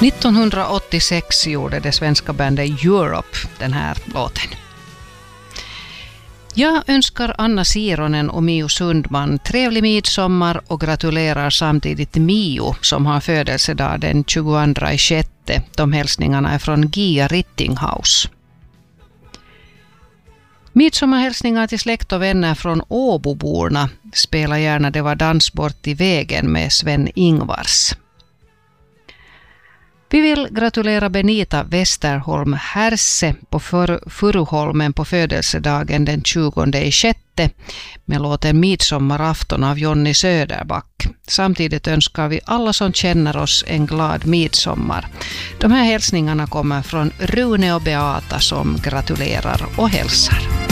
1986 gjorde det svenska bandet Europe den här låten. Jag önskar Anna Sironen och Mio Sundman trevlig midsommar och gratulerar samtidigt Mio som har födelsedag den 22/6. De hälsningarna är från Gia Rittinghaus. Midsommarhälsningar till släkt och vänner från Åboborna. Spela gärna Det var dans bort i vägen med Sven Ingvars. Vi vill gratulera Benita Westerholm Herse på Furuholmen på födelsedagen den 20/6 med låten Midsommarafton av Jonny Söderback. Samtidigt önskar vi alla som känner oss en glad midsommar. De här hälsningarna kommer från Rune och Beata som gratulerar och hälsar.